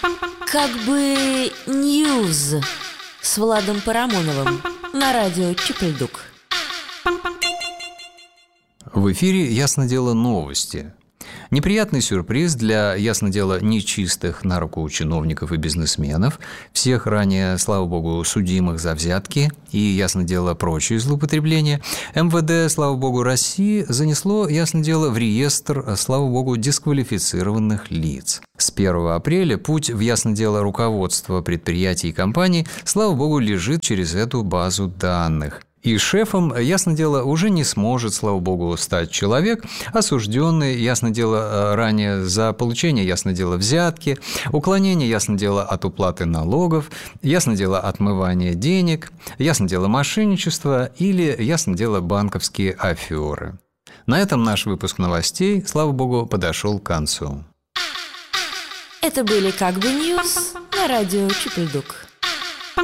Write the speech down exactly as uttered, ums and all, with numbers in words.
Как бы Ньюз с Владом Парамоновым на радио Чип-Ль-Дук. В эфире, ясно дело, новости. Неприятный сюрприз для, ясно дело, нечистых на руку чиновников и бизнесменов, всех ранее, слава богу, судимых за взятки и, ясно дело, прочие злоупотребления. эм вэ дэ, слава богу, России занесло, ясно дело, в реестр, слава богу, дисквалифицированных лиц. С первого апреля путь в, ясно дело, руководство предприятий и компаний, слава богу, лежит через эту базу данных. И шефом, ясно дело, уже не сможет, слава богу, стать человек, осужденный, ясно дело, ранее за получение, ясно дело, взятки, уклонение, ясно дело, от уплаты налогов, ясно дело, отмывание денег, ясно дело, мошенничество или, ясно дело, банковские аферы. На этом наш выпуск новостей, слава богу, подошел к концу. Это были «Как бы Ньюз» на радио Чип-Ль-Дук.